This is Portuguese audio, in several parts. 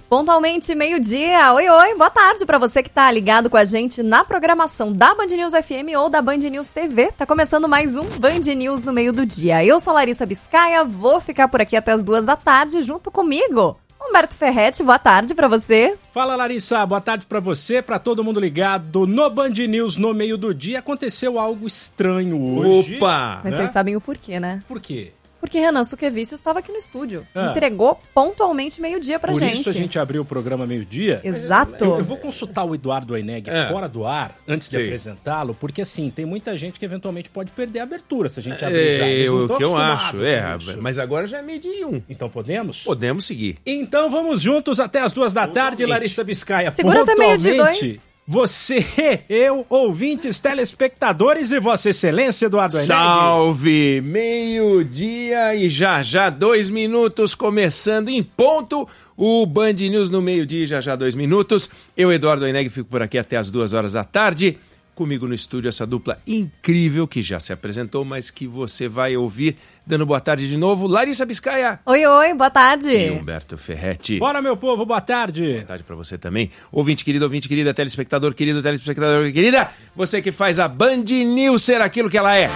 Pontualmente, meio-dia. Oi, oi, boa tarde para você que tá ligado com a gente na programação da Band News FM ou da Band News TV. Tá começando mais um Band News no meio do dia. Eu sou Larissa Biscaia, vou ficar por aqui até as 2 da tarde junto comigo. Humberto Ferretti, boa tarde para você. Fala, Larissa, boa tarde para você, para todo mundo ligado no Band News no meio do dia. Aconteceu algo estranho hoje. Opa! Mas vocês sabem o porquê, né? Por quê? Porque Renan Suquevicius estava aqui no estúdio. Entregou pontualmente meio-dia pra gente. Por isso a gente abriu o programa meio-dia. Exato. Eu vou consultar o Eduardo Oineg fora do ar, antes de apresentá-lo, porque assim, tem muita gente que eventualmente pode perder a abertura se a gente abrir já. O que eu acho, mas agora já é 12:01. Então podemos? Podemos seguir. Então vamos juntos até as 2 da tarde, Larissa Biscaia. Segura até meio-dia 2. Você, eu, ouvintes, telespectadores e Vossa Excelência, Eduardo Oineg. Salve! Meio-dia e já 2 minutos, começando em ponto o Band News no meio-dia, já 2 minutos. Eu, Eduardo Oineg, fico por aqui até as 2 horas da tarde. Comigo no estúdio essa dupla incrível que já se apresentou, mas que você vai ouvir dando boa tarde de novo. Larissa Biscaia. Oi, oi, boa tarde. E Humberto Ferretti. Bora, meu povo, boa tarde. Boa tarde pra você também. Ouvinte querida, telespectador querida. Você que faz a Band News ser aquilo que ela é.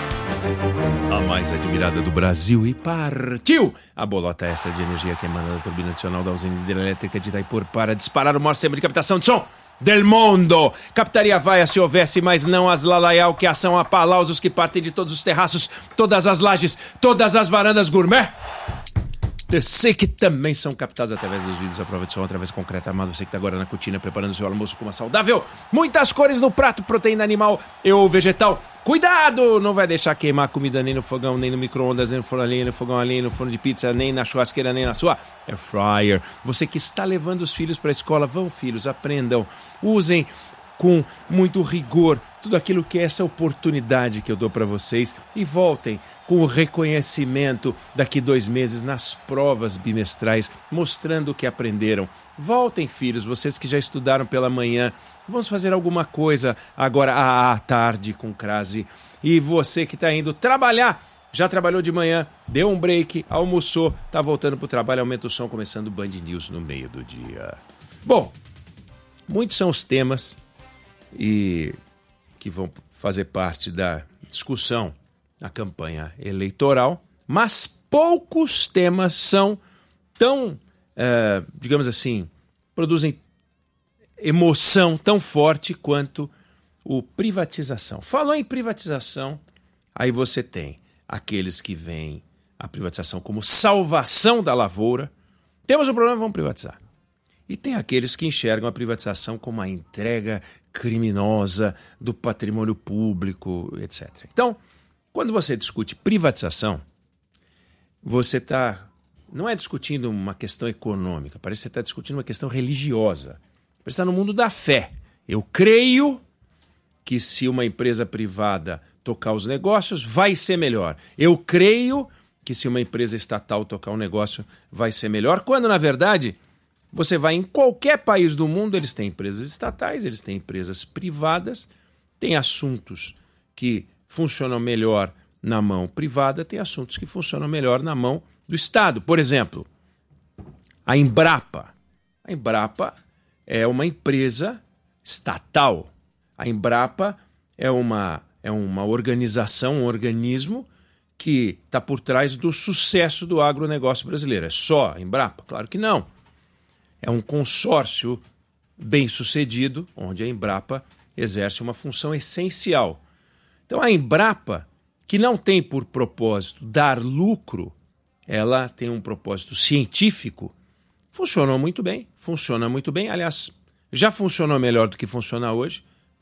A mais admirada do Brasil. E partiu a bolota extra de energia que emana da turbina adicional da usina hidrelétrica de Itaipur para disparar o maior sistema de captação de som del mundo. Captaria vaia se houvesse, mas não as lalaial, que são aplausos que partem de todos os terraços, todas as lajes, todas as varandas gourmet. Você que também são captados através dos vídeos à prova de som, através do concreto armado. Você que está agora na cortina preparando o seu almoço com uma saudável, muitas cores no prato, proteína animal ou vegetal. Cuidado! Não vai deixar queimar comida nem no fogão, nem no micro-ondas, nem no forno a lenha, no fogão a lenha, no forno de pizza, nem na churrasqueira, nem na sua air fryer. Você que está levando os filhos para a escola, vão filhos, aprendam, usem com muito rigor tudo aquilo que é essa oportunidade que eu dou para vocês e voltem com o reconhecimento daqui 2 meses nas provas bimestrais, mostrando o que aprenderam. Voltem, filhos, vocês que já estudaram pela manhã, vamos fazer alguma coisa agora à tarde com crase. E você que está indo trabalhar, já trabalhou de manhã, deu um break, almoçou, está voltando para o trabalho, aumenta o som, começando o Band News no meio do dia. Bom, muitos são os temas e que vão fazer parte da discussão na campanha eleitoral, mas poucos temas são tão, digamos assim, produzem emoção tão forte quanto o privatização. Falou em privatização, aí você tem aqueles que veem a privatização como salvação da lavoura. Temos um problema, vamos privatizar. E tem aqueles que enxergam a privatização como a entrega criminosa do patrimônio público, etc. Então, quando você discute privatização, você não é discutindo uma questão econômica, parece que você está discutindo uma questão religiosa. Você está no mundo da fé. Eu creio que se uma empresa privada tocar os negócios, vai ser melhor. Eu creio que se uma empresa estatal tocar um negócio, vai ser melhor, quando, na verdade, você vai em qualquer país do mundo, eles têm empresas estatais, eles têm empresas privadas, tem assuntos que funcionam melhor na mão privada, tem assuntos que funcionam melhor na mão do Estado. Por exemplo, a Embrapa. A Embrapa é uma empresa estatal. A Embrapa é uma organização, um organismo que está por trás do sucesso do agronegócio brasileiro. É só a Embrapa? Claro que não. É um consórcio bem-sucedido, onde a Embrapa exerce uma função essencial. Então a Embrapa, que não tem por propósito dar lucro, ela tem um propósito científico, funciona muito bem, aliás, já funcionou melhor do que funciona hoje,